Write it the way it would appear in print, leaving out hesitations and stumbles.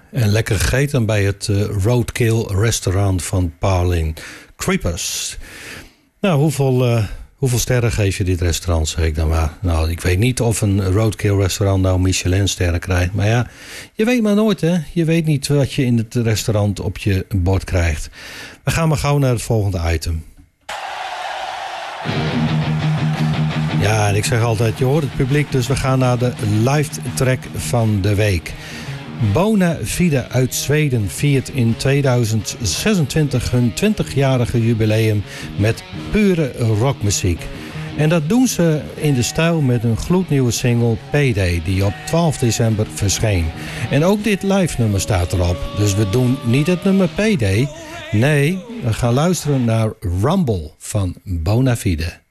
En lekker gegeten bij het Roadkill restaurant van Pauline Creepers. Nou, hoeveel sterren geef je dit restaurant, zeg ik dan maar. Nou, ik weet niet of een Roadkill restaurant nou Michelin-sterren krijgt. Maar ja, je weet maar nooit, hè. Je weet niet wat je in het restaurant op je bord krijgt. We gaan maar gauw naar het volgende item. Ja, en ik zeg altijd, je hoort het publiek, dus we gaan naar de live track van de week. Bona Fide uit Zweden viert in 2026 hun 20-jarige jubileum met pure rockmuziek. En dat doen ze in de stijl met een gloednieuwe single Payday die op 12 december verscheen. En ook dit live nummer staat erop. Dus we doen niet het nummer Payday. Nee, we gaan luisteren naar Rumble van Bona Fide.